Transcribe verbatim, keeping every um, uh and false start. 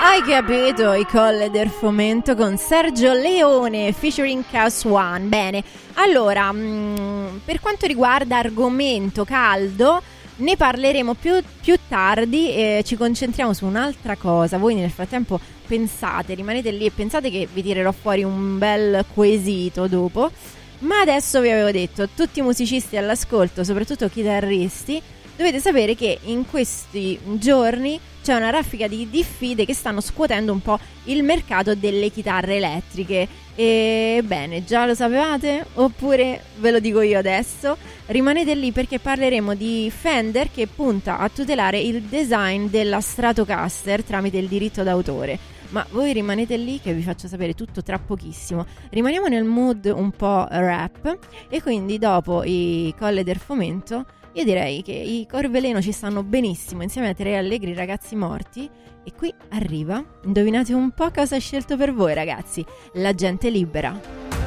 Hai capito, i Colle del Fomento con Sergio Leone featuring Chaos One. Bene, allora, mh, per quanto riguarda argomento caldo, ne parleremo più, più tardi e ci concentriamo su un'altra cosa. Voi nel frattempo pensate, rimanete lì e pensate che vi tirerò fuori un bel quesito dopo. Ma adesso vi avevo detto, tutti i musicisti all'ascolto, soprattutto chitarristi, dovete sapere che in questi giorni c'è una raffica di diffide che stanno scuotendo un po' il mercato delle chitarre elettriche. E bene, già lo sapevate? Oppure ve lo dico io adesso? Rimanete lì perché parleremo di Fender che punta a tutelare il design della Stratocaster tramite il diritto d'autore. Ma voi rimanete lì che vi faccio sapere tutto tra pochissimo. Rimaniamo nel mood un po' rap e quindi dopo i Colle del Fomento io direi che i Corveleno ci stanno benissimo insieme a Tre Allegri Ragazzi Morti. E qui arriva, indovinate un po' cosa ha scelto per voi ragazzi, La Gente Libera.